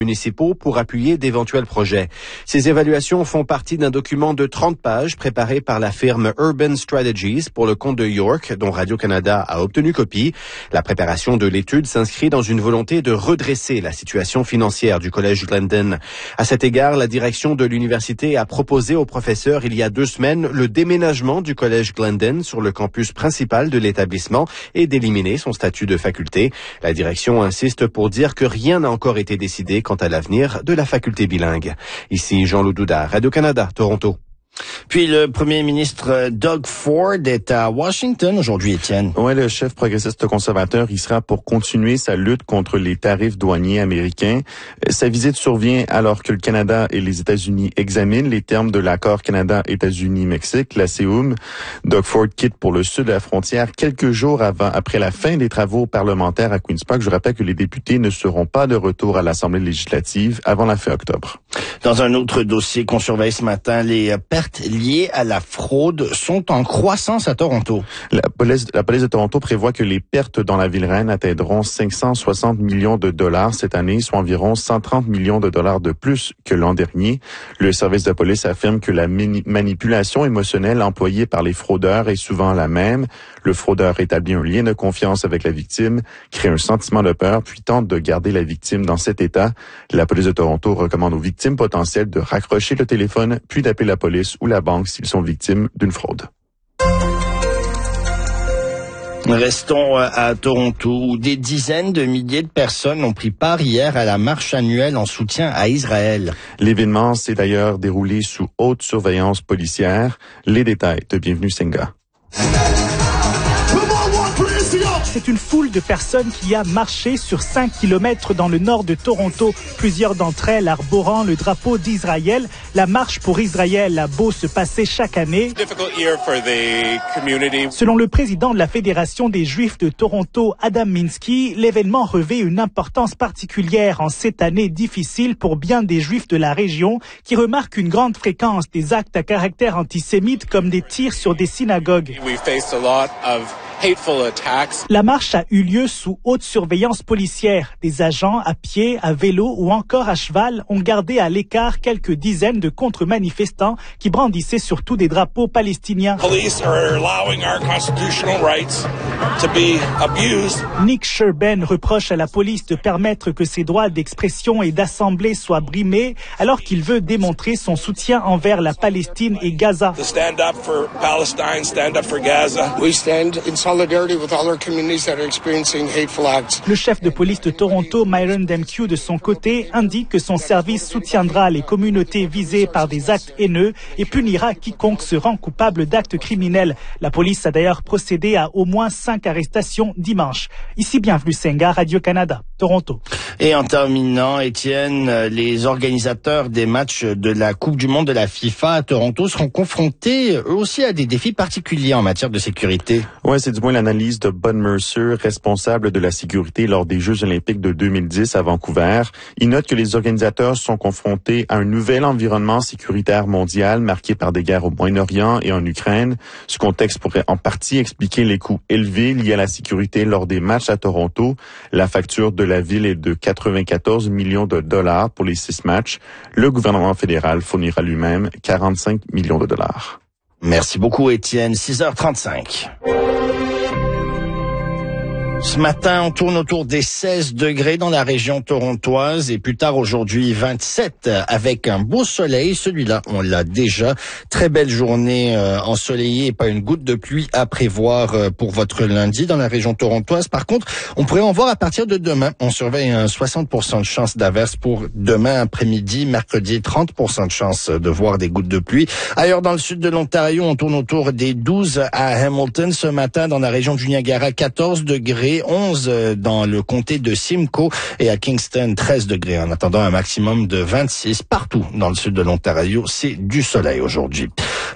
municipaux pour appuyer d'éventuels projets. Ces évaluations font partie d'un document de 30 pages préparé par la firme Urban Strategies pour le compte de York, dont Radio-Canada a obtenu copie. La préparation de l'étude s'inscrit dans une volonté de redresser la situation financière du Collège Glendon. À cet égard, la direction de l'université a proposé aux professeurs il y a 2 semaines le déménagement du Collège Glendon sur le campus principal de l'établissement et d'éliminer son statut de faculté. La direction insiste pour dire que rien n'a encore été décidé quant à l'avenir de la faculté bilingue. Ici Jean-Loup Doudard, Radio-Canada, Toronto. Puis le premier ministre Doug Ford est à Washington aujourd'hui, Étienne. Ouais, le chef progressiste conservateur y sera pour continuer sa lutte contre les tarifs douaniers américains. Sa visite survient alors que le Canada et les États-Unis examinent les termes de l'accord Canada-États-Unis-Mexique, la CEUM. Doug Ford quitte pour le sud de la frontière quelques jours après la fin des travaux parlementaires à Queen's Park. Je rappelle que les députés ne seront pas de retour à l'Assemblée législative avant la fin octobre. Dans un autre dossier qu'on surveille ce matin, les pertes liées à la fraude sont en croissance à Toronto. La police de Toronto prévoit que les pertes dans la ville reine atteindront 560 millions de dollars cette année, soit environ 130 millions de dollars de plus que l'an dernier. Le service de police affirme que la manipulation émotionnelle employée par les fraudeurs est souvent la même. Le fraudeur établit un lien de confiance avec la victime, crée un sentiment de peur, puis tente de garder la victime dans cet état. La police de Toronto recommande aux victimes potentielles de raccrocher le téléphone, puis d'appeler la police ou la banque s'ils sont victimes d'une fraude. Restons à Toronto, où des dizaines de milliers de personnes ont pris part hier à la marche annuelle en soutien à Israël. L'événement s'est d'ailleurs déroulé sous haute surveillance policière. Les détails de Bienvenue Senga. C'est une foule de personnes qui a marché sur 5 kilomètres dans le nord de Toronto. Plusieurs d'entre elles arborant le drapeau d'Israël. La marche pour Israël a beau se passer chaque année. Selon le président de la Fédération des Juifs de Toronto, Adam Minsky, l'événement revêt une importance particulière en cette année difficile pour bien des Juifs de la région qui remarquent une grande fréquence des actes à caractère antisémite comme des tirs sur des synagogues. La marche a eu lieu sous haute surveillance policière. Des agents à pied, à vélo ou encore à cheval ont gardé à l'écart quelques dizaines de contre-manifestants qui brandissaient surtout des drapeaux palestiniens. Nick Sherben reproche à la police de permettre que ses droits d'expression et d'assemblée soient brimés alors qu'il veut démontrer son soutien envers la Palestine et Gaza. Le chef de police de Toronto, Myron Demkew, de son côté, indique que son service soutiendra les communautés visées par des actes haineux et punira quiconque se rend coupable d'actes criminels. La police a d'ailleurs procédé à au moins 5 arrestations dimanche. Ici, Bienvenue Senga, Radio-Canada, Toronto. Et en terminant, Étienne, les organisateurs des matchs de la Coupe du Monde de la FIFA à Toronto seront confrontés eux aussi à des défis particuliers en matière de sécurité. Ouais, c'est du moins l'analyse de Bud Mercer, responsable de la sécurité lors des Jeux olympiques de 2010 à Vancouver. Il note que les organisateurs sont confrontés à un nouvel environnement sécuritaire mondial marqué par des guerres au Moyen-Orient et en Ukraine. Ce contexte pourrait en partie expliquer les coûts élevés liés à la sécurité lors des matchs à Toronto. La facture de la ville est de 94 millions de dollars pour les 6 matchs. Le gouvernement fédéral fournira lui-même 45 millions de dollars. Merci beaucoup, Étienne. 6h35. Ce matin, on tourne autour des 16 degrés dans la région torontoise et plus tard aujourd'hui 27 avec un beau soleil. Celui-là, on l'a déjà. Très belle journée ensoleillée et pas une goutte de pluie à prévoir pour votre lundi dans la région torontoise. Par contre, on pourrait en voir à partir de demain. On surveille un 60% de chance d'averse pour demain après-midi, mercredi, 30% de chance de voir des gouttes de pluie. Ailleurs dans le sud de l'Ontario, on tourne autour des 12 à Hamilton ce matin dans la région du Niagara, 14 degrés. 11 dans le comté de Simcoe et à Kingston 13 degrés en attendant un maximum de 26 partout dans le sud de l'Ontario. C'est du soleil aujourd'hui.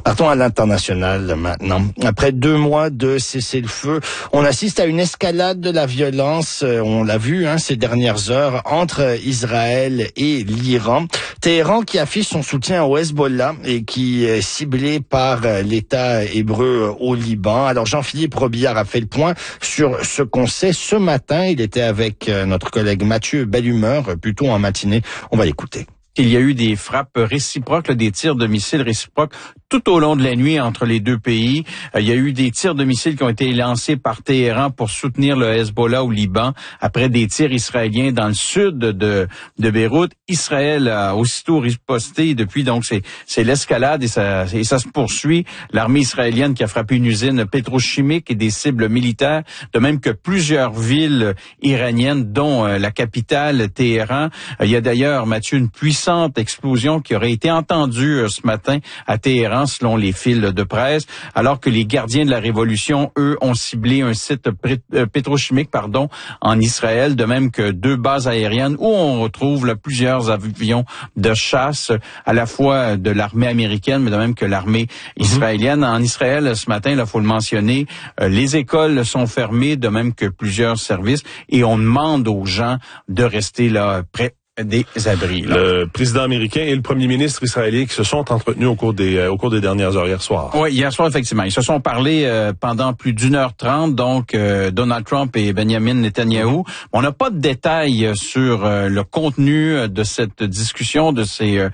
Partons à l'international maintenant. Après 2 mois de cessez-le-feu, on assiste à une escalade de la violence, on l'a vu ces dernières heures, entre Israël et l'Iran. Téhéran qui affiche son soutien au Hezbollah et qui est ciblé par l'État hébreu au Liban. Alors Jean-Philippe Robillard a fait le point sur ce qu'on sait ce matin. Il était avec notre collègue Mathieu Bellumeur, plutôt en matinée. On va l'écouter. Il y a eu des frappes réciproques, des tirs de missiles réciproques tout au long de la nuit entre les deux pays. Il y a eu des tirs de missiles qui ont été lancés par Téhéran pour soutenir le Hezbollah au Liban après des tirs israéliens dans le sud de Beyrouth. Israël a aussitôt riposté depuis, donc c'est l'escalade et ça se poursuit. L'armée israélienne qui a frappé une usine pétrochimique et des cibles militaires, de même que plusieurs villes iraniennes, dont la capitale Téhéran. Il y a d'ailleurs, Mathieu, une puissante explosion qui aurait été entendue ce matin à Téhéran, selon les fils de presse, alors que les gardiens de la révolution, eux, ont ciblé un site pétrochimique, en Israël, de même que 2 bases aériennes où on retrouve plusieurs avions de chasse, à la fois de l'armée américaine, mais de même que l'armée israélienne. En Israël, ce matin, il faut le mentionner, les écoles sont fermées, de même que plusieurs services, et on demande aux gens de rester là près des abris. Le président américain et le premier ministre israélien qui se sont entretenus au cours des dernières heures hier soir. Oui, hier soir, effectivement. Ils se sont parlé pendant plus d'1h30, donc Donald Trump et Benjamin Netanyahu. On n'a pas de détails sur le contenu de cette discussion, de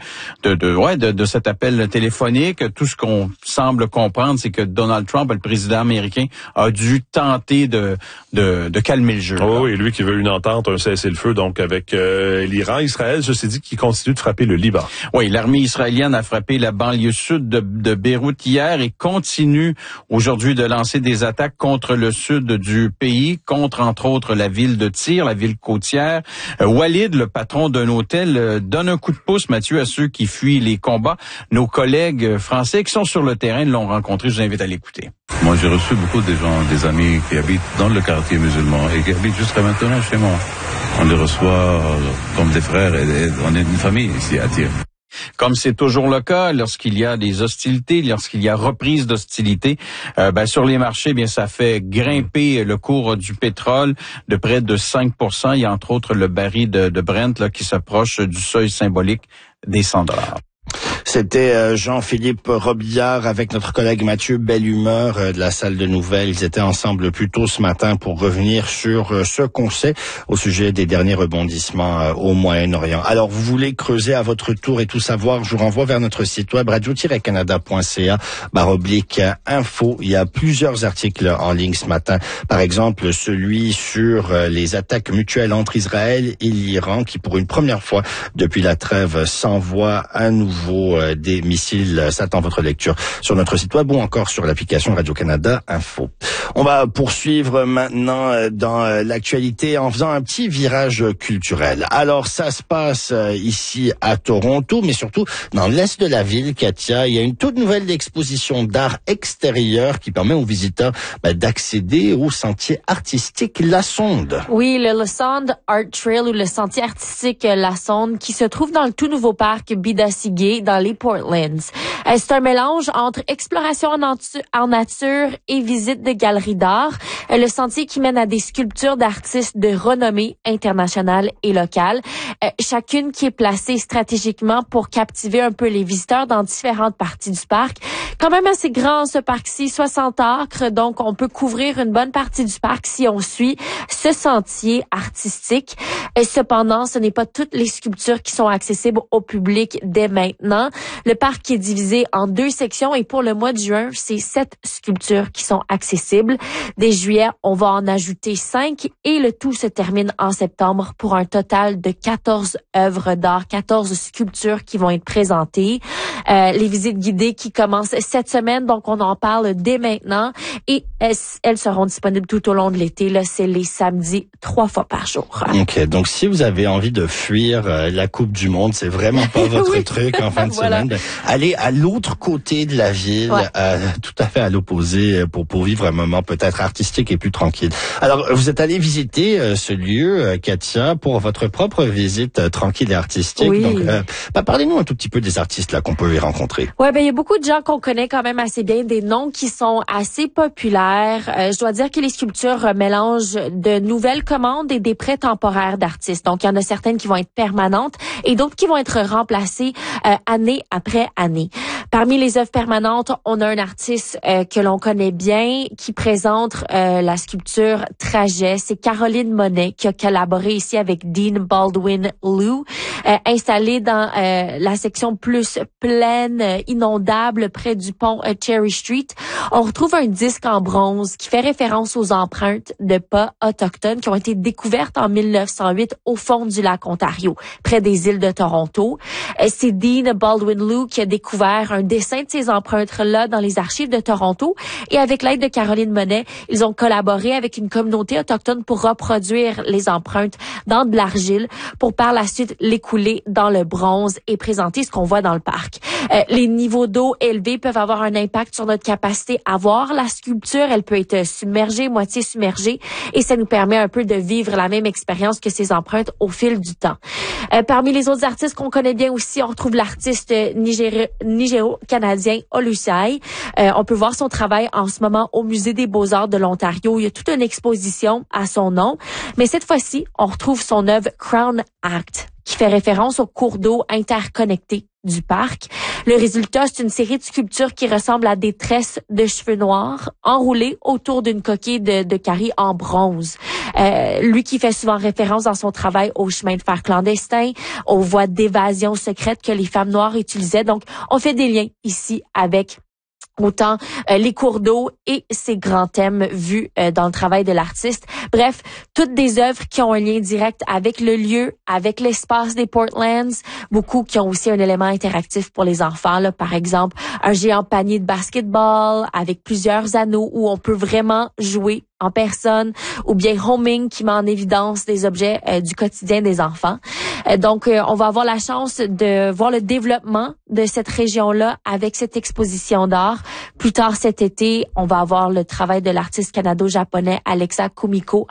cet appel téléphonique. Tout ce qu'on semble comprendre, c'est que Donald Trump, le président américain, a dû tenter de calmer le jeu. Oh, oui, lui qui veut une entente, un cessez-le-feu, donc avec l'Iran. Israël, ceci dit, qui continue de frapper le Liban. Oui, l'armée israélienne a frappé la banlieue sud de Beyrouth hier et continue aujourd'hui de lancer des attaques contre le sud du pays, contre entre autres la ville de Tyr, la ville côtière. Walid, le patron d'un hôtel, donne un coup de pouce, Mathieu, à ceux qui fuient les combats. Nos collègues français qui sont sur le terrain l'ont rencontré. Je vous invite à l'écouter. Moi, j'ai reçu beaucoup de gens, des amis qui habitent dans le quartier musulman et qui habitent jusqu'à maintenant chez moi. On les reçoit comme des frères et on est une famille ici à Tyr. Comme c'est toujours le cas lorsqu'il y a des hostilités, lorsqu'il y a reprise d'hostilités, sur les marchés, ça fait grimper le cours du pétrole de près de 5%. Il y a entre autres le baril de Brent qui s'approche du seuil symbolique des $100. C'était Jean-Philippe Robillard avec notre collègue Mathieu Bellumeur de la salle de nouvelles. Ils étaient ensemble plus tôt ce matin pour revenir sur ce qu'on sait au sujet des derniers rebondissements au Moyen-Orient. Alors, vous voulez creuser à votre tour et tout savoir, je vous renvoie vers notre site web radio-canada.ca/info. Il y a plusieurs articles en ligne ce matin. Par exemple, celui sur les attaques mutuelles entre Israël et l'Iran qui, pour une première fois depuis la trêve, s'envoie à nouveau des missiles. Ça attend votre lecture sur notre site web ou encore sur l'application Radio-Canada Info. On va poursuivre maintenant dans l'actualité en faisant un petit virage culturel. Alors, ça se passe ici à Toronto, mais surtout dans l'est de la ville, Katia. Il y a une toute nouvelle exposition d'art extérieur qui permet aux visiteurs d'accéder au sentier artistique La Sonde. Oui, le La Sonde Art Trail ou le sentier artistique La Sonde qui se trouve dans le tout nouveau parc Bidasigé dans les Portlands. C'est un mélange entre exploration en nature et visite de galeries d'art. Le sentier qui mène à des sculptures d'artistes de renommée internationale et locale. Chacune qui est placée stratégiquement pour captiver un peu les visiteurs dans différentes parties du parc. Quand même assez grand ce parc-ci, 60 acres, donc on peut couvrir une bonne partie du parc si on suit ce sentier artistique. Cependant, ce n'est pas toutes les sculptures qui sont accessibles au public dès maintenant. Le parc est divisé en 2 sections et pour le mois de juin, c'est 7 sculptures qui sont accessibles. Dès juillet, on va en ajouter 5 et le tout se termine en septembre pour un total de 14 œuvres d'art, 14 sculptures qui vont être présentées. Les visites guidées qui commencent cette semaine, donc on en parle dès maintenant et elles seront disponibles tout au long de l'été. Là, c'est les samedis 3 fois par jour. OK, donc si vous avez envie de fuir la Coupe du Monde, c'est vraiment pas votre truc en fin de semaine. Aller à l'autre côté de la ville, tout à fait à l'opposé, pour vivre un moment peut-être artistique et plus tranquille. Alors, vous êtes allé visiter ce lieu, Katia, pour votre propre visite tranquille et artistique. Oui. Donc, parlez-nous un tout petit peu des artistes là qu'on peut y rencontrer. Ouais, il y a beaucoup de gens qu'on connaît quand même assez bien, des noms qui sont assez populaires. Je dois dire que les sculptures mélangent de nouvelles commandes et des prêts temporaires d'artistes. Donc, il y en a certaines qui vont être permanentes et d'autres qui vont être remplacées année après année. Parmi les œuvres permanentes, on a un artiste que l'on connaît bien qui présente la sculpture Trajet. C'est Caroline Monet qui a collaboré ici avec Dean Baldwin Liu, installée dans la section plus pleine, inondable, près du pont Cherry Street. On retrouve un disque en bronze qui fait référence aux empreintes de pas autochtones qui ont été découvertes en 1908 au fond du lac Ontario, près des îles de Toronto. C'est Dean Baldwin Liu qui a découvert un dessin de ces empreintes-là dans les archives de Toronto. Et avec l'aide de Caroline Monet, ils ont collaboré avec une communauté autochtone pour reproduire les empreintes dans de l'argile pour par la suite les couler dans le bronze et présenter ce qu'on voit dans le parc. Les niveaux d'eau élevés peuvent avoir un impact sur notre capacité à voir la sculpture. Elle peut être submergée, moitié submergée, et ça nous permet un peu de vivre la même expérience que ces empreintes au fil du temps. Parmi les autres artistes qu'on connaît bien aussi, on retrouve l'artiste nigéro-canadien Olusai. On peut voir son travail en ce moment au Musée des Beaux-Arts de l'Ontario. Il y a toute une exposition à son nom. Mais cette fois-ci, on retrouve son œuvre Crown Act, qui fait référence aux cours d'eau interconnectés du parc. Le résultat, c'est une série de sculptures qui ressemblent à des tresses de cheveux noirs enroulées autour d'une coquille de carré en bronze. Lui qui fait souvent référence dans son travail aux chemins de fer clandestins, aux voies d'évasion secrètes que les femmes noires utilisaient. Donc, on fait des liens ici avec autant les cours d'eau et ces grands thèmes vus dans le travail de l'artiste. Bref, toutes des œuvres qui ont un lien direct avec le lieu, avec l'espace des Portlands, beaucoup qui ont aussi un élément interactif pour les enfants, là, par exemple un géant panier de basketball avec plusieurs anneaux où on peut vraiment jouer en personne, ou bien Homing qui met en évidence des objets du quotidien des enfants. Donc, on va avoir la chance de voir le développement de cette région-là avec cette exposition d'art. Plus tard cet été, on va avoir le travail de l'artiste canado-japonais Alexa Kumiko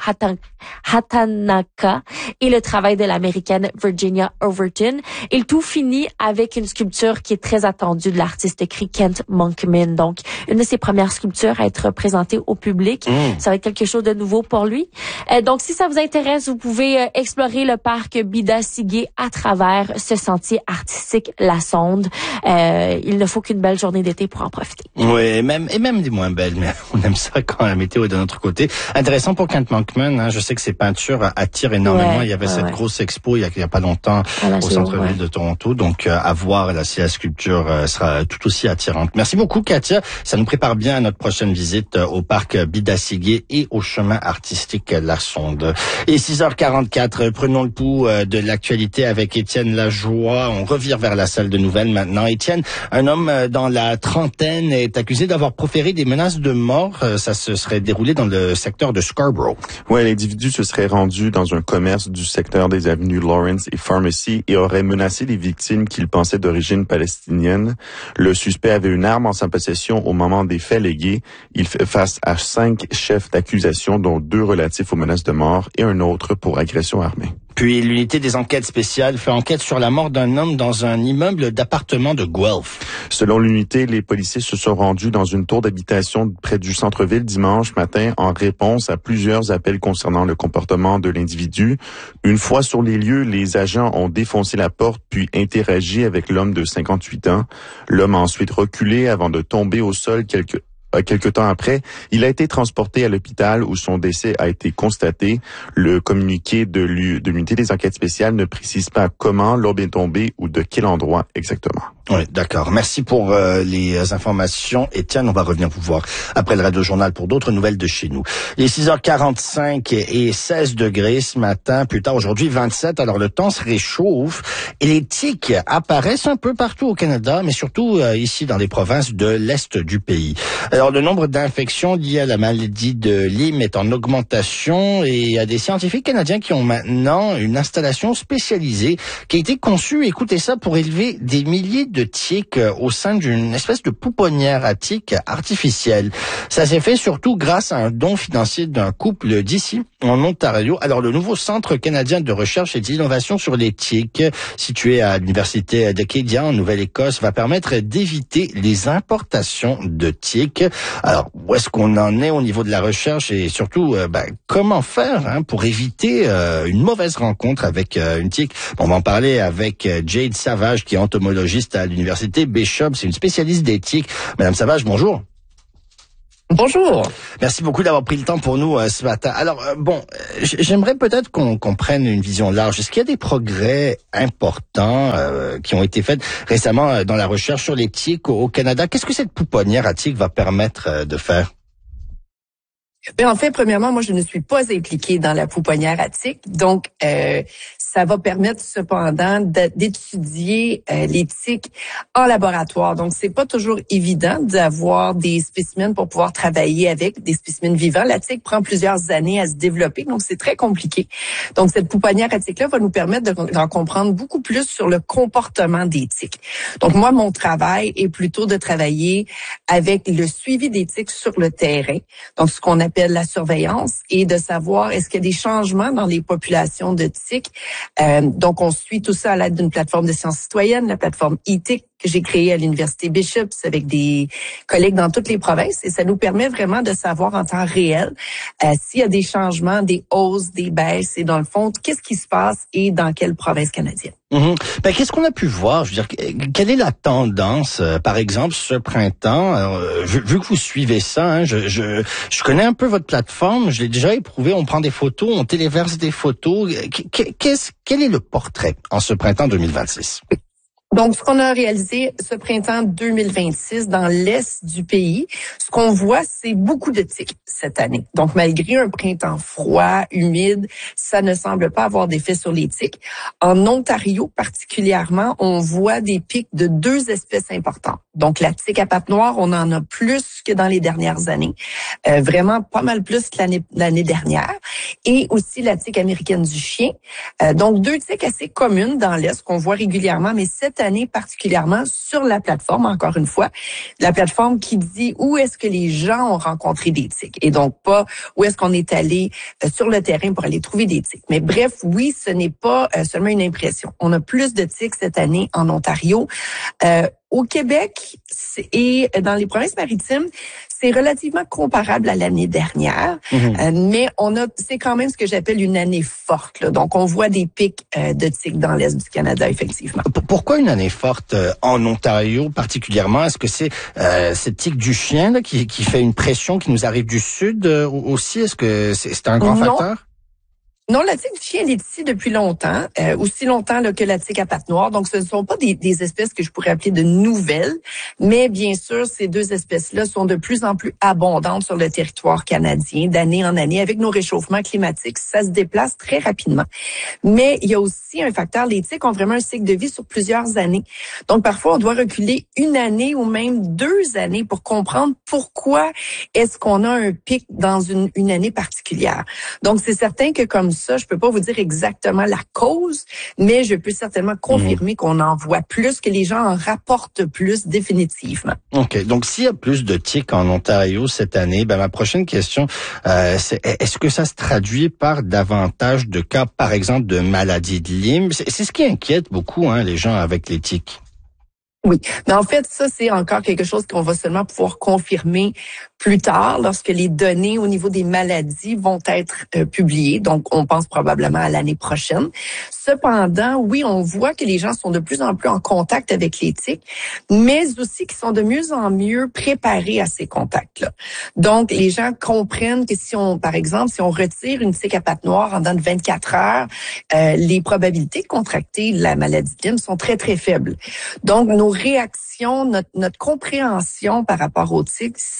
Hatanaka et le travail de l'américaine Virginia Overton. Et le tout finit avec une sculpture qui est très attendue de l'artiste Kent Monkman. Donc, une de ses premières sculptures à être présentée au public. Ça va être quelque chose de nouveau pour lui. Donc, si ça vous intéresse, vous pouvez explorer le parc Bidasige à travers ce sentier artistique La Sonde. Il ne faut qu'une belle journée d'été pour en profiter. Oui, et même des moins belles, mais on aime ça quand la météo est de notre côté. Intéressant pour Kent Monkman, hein, je sais que ses peintures attirent énormément. Ouais, il y avait cette grosse expo il y a pas longtemps au centre-ville de Toronto, donc à voir là, si la sculpture sera tout aussi attirante. Merci beaucoup, Katia. Ça nous prépare bien à notre prochaine visite au parc Bidasige et au chemin artistique La Sonde. Et 6h44, prenons le pouls de l'actualité avec Étienne Lajoie. On revient vers la salle de nouvelles maintenant. Étienne, un homme dans la trentaine est accusé d'avoir proféré des menaces de mort. Ça se serait déroulé dans le secteur de Scarborough. Ouais, l'individu se serait rendu dans un commerce du secteur des avenues Lawrence et Pharmacy et aurait menacé les victimes qu'il pensait d'origine palestinienne. Le suspect avait une arme en sa possession au moment des faits légués. Il fait face à 5 chefs d'accusation, dont 2 relatifs aux menaces de mort et un autre pour agression armée. Puis l'unité des enquêtes spéciales fait enquête sur la mort d'un homme dans un immeuble d'appartement de Guelph. Selon l'unité, les policiers se sont rendus dans une tour d'habitation près du centre-ville dimanche matin en réponse à plusieurs appels concernant le comportement de l'individu. Une fois sur les lieux, les agents ont défoncé la porte puis interagi avec l'homme de 58 ans. L'homme a ensuite reculé avant de tomber au sol quelque temps après. Il a été transporté à l'hôpital où son décès a été constaté. Le communiqué de l'unité des enquêtes spéciales ne précise pas comment l'homme est tombé ou de quel endroit exactement. Oui, d'accord. Merci pour les informations. Étienne, on va revenir vous voir après le Radio Journal pour d'autres nouvelles de chez nous. Il est 6h45 et 16 degrés ce matin. Plus tard aujourd'hui, 27. Alors le temps se réchauffe et les tiques apparaissent un peu partout au Canada, mais surtout ici dans les provinces de l'Est du pays. Alors le nombre d'infections liées à la maladie de Lyme est en augmentation et il y a des scientifiques canadiens qui ont maintenant une installation spécialisée qui a été conçue, écoutez ça, pour élever des milliers de de tiques au sein d'une espèce de pouponnière à tiques artificielle. Ça s'est fait surtout grâce à un don financier d'un couple d'ici, en Ontario. Alors, le nouveau Centre canadien de recherche et d'innovation sur les tiques, situé à l'université d'Acadia en Nouvelle-Écosse, va permettre d'éviter les importations de tiques. Alors, où est-ce qu'on en est au niveau de la recherche et surtout, comment faire pour éviter une mauvaise rencontre avec une tique? On va en parler avec Jade Savage, qui est entomologiste à l'université Bishop. C'est une spécialiste des tiques. Madame Savage, bonjour. Bonjour. Merci beaucoup d'avoir pris le temps pour nous ce matin. Alors, j'aimerais peut-être qu'on prenne une vision large. Est-ce qu'il y a des progrès importants qui ont été faits récemment dans la recherche sur les tiques au Canada? Qu'est-ce que cette pouponnière à tiques va permettre de faire? En fait, premièrement, moi, je ne suis pas impliquée dans la pouponnière à tiques. Donc, ça va permettre cependant d'étudier les tiques en laboratoire. Donc, c'est pas toujours évident d'avoir des spécimens pour pouvoir travailler avec des spécimens vivants. La tique prend plusieurs années à se développer, donc c'est très compliqué. Donc, cette pouponnière à tiques-là va nous permettre d'en comprendre beaucoup plus sur le comportement des tiques. Donc, moi, mon travail est plutôt de travailler avec le suivi des tiques sur le terrain. Donc, ce qu'on appelle la surveillance et de savoir est-ce qu'il y a des changements dans les populations de tiques. Donc, on suit tout ça à l'aide d'une plateforme de sciences citoyennes, la plateforme e-TIC que j'ai créée à l'université Bishop avec des collègues dans toutes les provinces. Et ça nous permet vraiment de savoir en temps réel s'il y a des changements, des hausses, des baisses et dans le fond, qu'est-ce qui se passe et dans quelle province canadienne. Qu'est-ce qu'on a pu voir? Je veux dire, quelle est la tendance, par exemple, ce printemps? Vu que vous suivez ça, je connais un peu votre plateforme, je l'ai déjà éprouvé, on prend des photos, on téléverse des photos. Quel est le portrait en ce printemps 2026? Donc, ce qu'on a réalisé ce printemps 2026 dans l'est du pays, ce qu'on voit, c'est beaucoup de tiques cette année. Donc, malgré un printemps froid, humide, ça ne semble pas avoir d'effet sur les tiques. En Ontario, particulièrement, on voit des pics de 2 espèces importantes. Donc, la tique à pattes noires, on en a plus que dans les dernières années. Vraiment pas mal plus que l'année dernière. Et aussi la tique américaine du chien. Donc, 2 tiques assez communes dans l'est qu'on voit régulièrement, mais cette année particulièrement sur la plateforme, encore une fois, la plateforme qui dit où est-ce que les gens ont rencontré des tiques et donc pas où est-ce qu'on est allé sur le terrain pour aller trouver des tiques. Mais bref, oui, ce n'est pas seulement une impression. On a plus de tiques cette année en Ontario. Au Québec et dans les provinces maritimes, c'est relativement comparable à l'année dernière, mais c'est quand même ce que j'appelle une année forte. Là. Donc, on voit des pics de tiques dans l'est du Canada, effectivement. Pourquoi une année forte en Ontario particulièrement? Est-ce que c'est cette tique du chien là, qui fait une pression qui nous arrive du sud aussi? Est-ce que c'est un grand facteur? Non, la tique du chien, elle est ici depuis longtemps, aussi longtemps là, que la tique à pattes noires. Donc, ce ne sont pas des espèces que je pourrais appeler de nouvelles, mais bien sûr, ces 2 espèces-là sont de plus en plus abondantes sur le territoire canadien, d'année en année. Avec nos réchauffements climatiques, ça se déplace très rapidement. Mais il y a aussi un facteur, les tiques ont vraiment un cycle de vie sur plusieurs années. Donc, parfois, on doit reculer 1 année ou même 2 années pour comprendre pourquoi est-ce qu'on a un pic dans une année particulière. Donc, c'est certain que comme ça, je peux pas vous dire exactement la cause, mais je peux certainement confirmer qu'on en voit plus, que les gens en rapportent plus définitivement. OK. Donc, s'il y a plus de tiques en Ontario cette année, ma prochaine question, c'est est-ce que ça se traduit par davantage de cas, par exemple, de maladie de Lyme? C'est ce qui inquiète beaucoup les gens avec les tiques. Oui, mais en fait, ça, c'est encore quelque chose qu'on va seulement pouvoir confirmer plus tard lorsque les données au niveau des maladies vont être publiées. Donc, on pense probablement à l'année prochaine. Cependant, oui, on voit que les gens sont de plus en plus en contact avec les tiques, mais aussi qu'ils sont de mieux en mieux préparés à ces contacts-là. Donc, les gens comprennent que par exemple, si on retire une tique à pattes noires en dedans de 24 heures, les probabilités de contracter la maladie de Lyme sont très, très faibles. Donc, nos réactions, notre compréhension par rapport aux tiques s'améliore.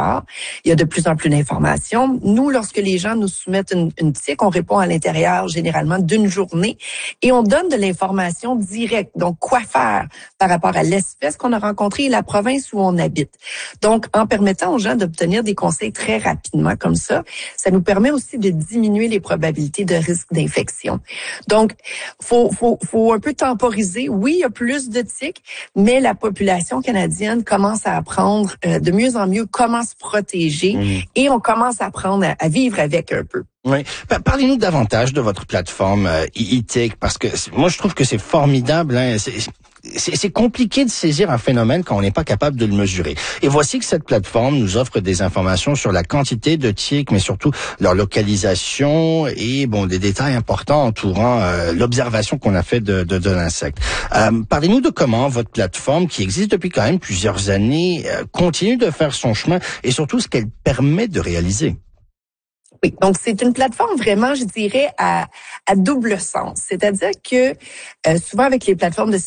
tard. Il y a de plus en plus d'informations. Nous, lorsque les gens nous soumettent une tique, on répond à l'intérieur généralement d'une journée et on donne de l'information directe. Donc, quoi faire par rapport à l'espèce qu'on a rencontrée et la province où on habite. Donc, en permettant aux gens d'obtenir des conseils très rapidement comme ça nous permet aussi de diminuer les probabilités de risque d'infection. Donc, faut un peu temporiser. Oui, il y a plus de tiques, mais la population canadienne commence à apprendre de mieux en mieux comment se protéger et on commence à apprendre à vivre avec un peu. Oui. Parlez-nous davantage de votre plateforme e-tick, parce que moi, je trouve que c'est formidable. Hein. C'est compliqué de saisir un phénomène quand on n'est pas capable de le mesurer. Et voici que cette plateforme nous offre des informations sur la quantité de tiques, mais surtout leur localisation et des détails importants entourant l'observation qu'on a fait de l'insecte. Parlez-nous de comment votre plateforme, qui existe depuis quand même plusieurs années, continue de faire son chemin et surtout ce qu'elle permet de réaliser. Oui, donc c'est une plateforme vraiment, je dirais, à double sens. C'est-à-dire que souvent avec les plateformes de